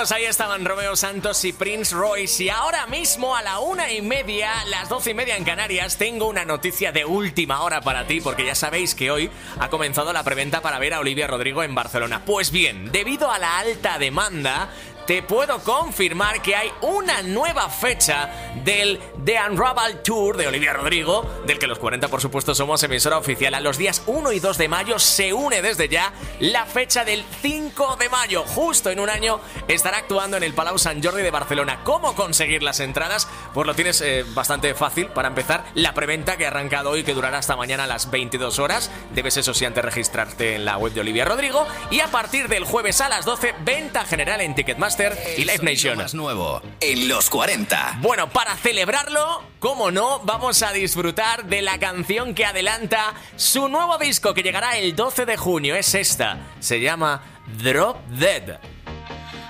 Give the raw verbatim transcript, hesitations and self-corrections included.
Amigos, ahí estaban Romeo Santos y Prince Royce. Y ahora mismo a la una y media, las doce y media en Canarias, tengo una noticia de última hora para ti, porque ya sabéis que hoy ha comenzado la preventa para ver a Olivia Rodrigo en Barcelona. Pues bien, debido a la alta demanda, te puedo confirmar que hay una nueva fecha del The Unravel Tour de Olivia Rodrigo, del que los cuarenta, por supuesto, somos emisora oficial. A los días uno y dos de mayo se une desde ya la fecha del cinco de mayo. Justo en un año estará actuando en el Palau Sant Jordi de Barcelona. ¿Cómo conseguir las entradas? Pues lo tienes eh, bastante fácil. Para empezar, la preventa que ha arrancado hoy, que durará hasta mañana a las veintidós horas. Debes, eso sí, antes registrarte en la web de Olivia Rodrigo. Y a partir del jueves a las doce, venta general en Ticketmaster y Live Nation. Más nuevo en los cuarenta. Bueno, para celebrarlo, cómo no, vamos a disfrutar de la canción que adelanta su nuevo disco, que llegará el doce de junio. Es esta, se llama Drop Dead.